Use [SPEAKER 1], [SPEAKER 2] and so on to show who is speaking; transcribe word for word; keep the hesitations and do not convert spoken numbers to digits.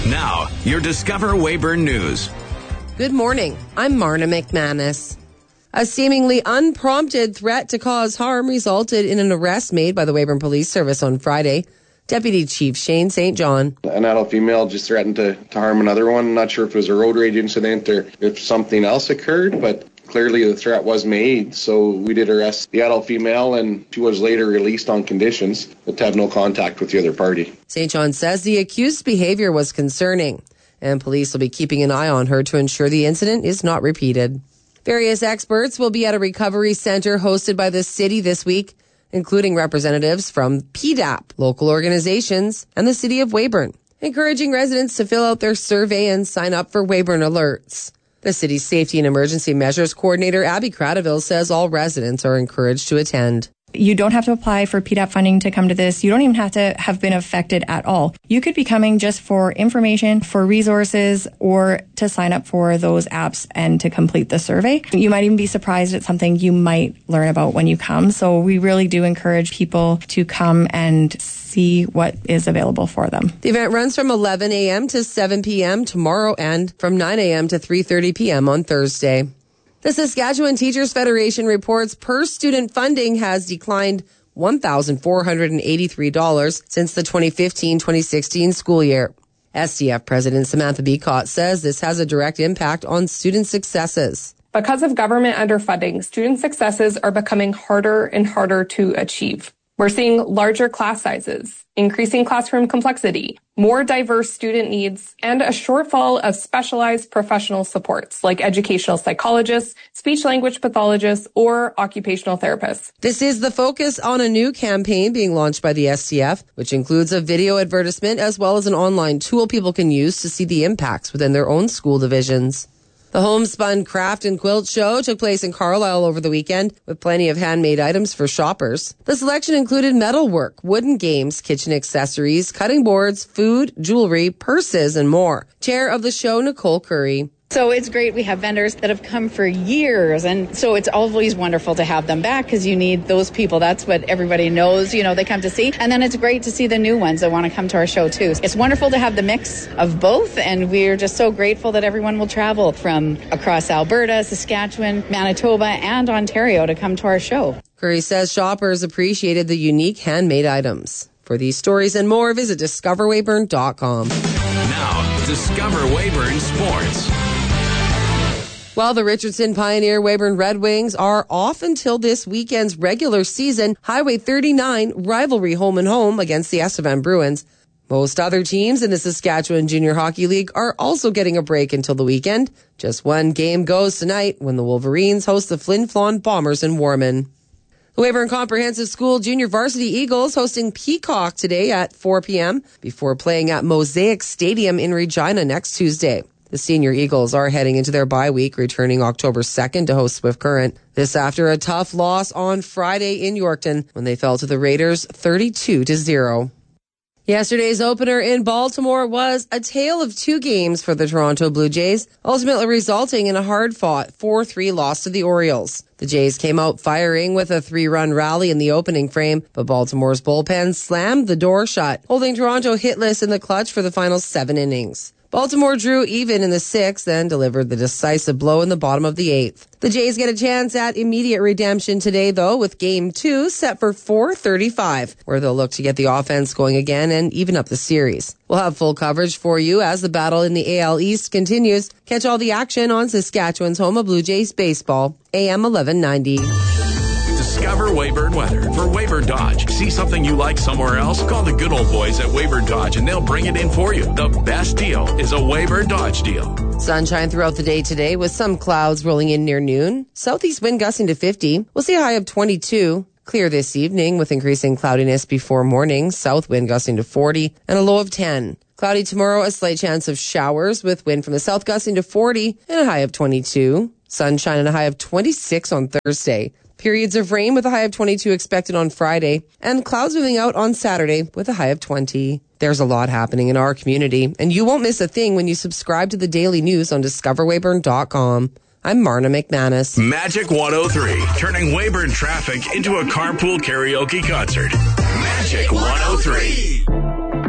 [SPEAKER 1] Now, your Discover Weyburn News.
[SPEAKER 2] Good morning. I'm Marna McManus. A seemingly unprompted threat to cause harm resulted in an arrest made by the Weyburn Police Service on Friday. Deputy Chief Shane Saint John.
[SPEAKER 3] An adult female just threatened to, to harm another one. I'm not sure if it was a road rage incident or if something else occurred, but clearly the threat was made. So we did arrest the adult female, and she was later released on conditions to have no contact with the other party.
[SPEAKER 2] Saint John says the accused's behavior was concerning, and police will be keeping an eye on her to ensure the incident is not repeated. Various experts will be at a recovery center hosted by the city this week, including representatives from P D A P, local organizations, and the city of Weyburn, encouraging residents to fill out their survey and sign up for Weyburn Alerts. The city's Safety and Emergency Measures Coordinator, Abby Cradaville, says all residents are encouraged to attend.
[SPEAKER 4] You don't have to apply for P D A P funding to come to this. You don't even have to have been affected at all. You could be coming just for information, for resources, or to sign up for those apps and to complete the survey. You might even be surprised at something you might learn about when you come. So we really do encourage people to come and see what is available for them.
[SPEAKER 2] The event runs from eleven a.m. to seven p.m. tomorrow and from nine a.m. to three thirty p.m. on Thursday. The Saskatchewan Teachers Federation reports per-student funding has declined one thousand four hundred eighty-three dollars since the twenty fifteen twenty sixteen school year. S T F President Samantha Beacott says this has a direct impact on student successes.
[SPEAKER 5] Because of government underfunding, student successes are becoming harder and harder to achieve. We're seeing larger class sizes, increasing classroom complexity, more diverse student needs, and a shortfall of specialized professional supports like educational psychologists, speech-language pathologists, or occupational therapists.
[SPEAKER 2] This is the focus on a new campaign being launched by the S T F, which includes a video advertisement as well as an online tool people can use to see the impacts within their own school divisions. The Homespun Craft and Quilt Show took place in Carlisle over the weekend with plenty of handmade items for shoppers. The selection included metalwork, wooden games, kitchen accessories, cutting boards, food, jewelry, purses, and more. Chair of the show, Nicole Curry.
[SPEAKER 6] So it's great. We have vendors that have come for years, and so it's always wonderful to have them back because you need those people. That's what everybody knows, you know, they come to see. And then it's great to see the new ones that want to come to our show too. It's wonderful to have the mix of both, and we're just so grateful that everyone will travel from across Alberta, Saskatchewan, Manitoba, and Ontario to come to our show.
[SPEAKER 2] Curry says shoppers appreciated the unique handmade items. For these stories and more, visit discover weyburn dot com.
[SPEAKER 1] Now, Discover Weyburn Sports.
[SPEAKER 2] While the Richardson Pioneer Weyburn Red Wings are off until this weekend's regular season Highway thirty-nine rivalry home and home against the Estevan Bruins, most other teams in the Saskatchewan Junior Hockey League are also getting a break until the weekend. Just one game goes tonight when the Wolverines host the Flin Flon Bombers in Warman. The Weyburn Comprehensive School Junior Varsity Eagles hosting Peacock today at four p.m. before playing at Mosaic Stadium in Regina next Tuesday. The Senior Eagles are heading into their bye week, returning October second to host Swift Current. This after a tough loss on Friday in Yorkton when they fell to the Raiders thirty-two to zero. Yesterday's opener in Baltimore was a tale of two games for the Toronto Blue Jays, ultimately resulting in a hard-fought four three loss to the Orioles. The Jays came out firing with a three-run rally in the opening frame, but Baltimore's bullpen slammed the door shut, holding Toronto hitless in the clutch for the final seven innings. Baltimore drew even in the sixth, then delivered the decisive blow in the bottom of the eighth. The Jays get a chance at immediate redemption today, though, with Game two set for four thirty-five, where they'll look to get the offense going again and even up the series. We'll have full coverage for you as the battle in the A L East continues. Catch all the action on Saskatchewan's home of Blue Jays baseball, A M eleven ninety.
[SPEAKER 1] Discover Weyburn weather for Weyburn Dodge. See something you like somewhere else? Call the good old boys at Weyburn Dodge and they'll bring it in for you. The best deal is a Weyburn Dodge deal.
[SPEAKER 2] Sunshine throughout the day today with some clouds rolling in near noon. Southeast wind gusting to fifty. We'll see a high of twenty-two. Clear this evening with increasing cloudiness before morning. South wind gusting to forty and a low of ten. Cloudy tomorrow, a slight chance of showers with wind from the south gusting to forty and a high of twenty-two. Sunshine and a high of twenty-six on Thursday. Periods of rain with a high of twenty-two expected on Friday, and clouds moving out on Saturday with a high of twenty. There's a lot happening in our community, and you won't miss a thing when you subscribe to the daily news on discover weyburn dot com. I'm Marna McManus.
[SPEAKER 1] Magic one oh three, turning Weyburn traffic into a carpool karaoke concert. Magic one oh three.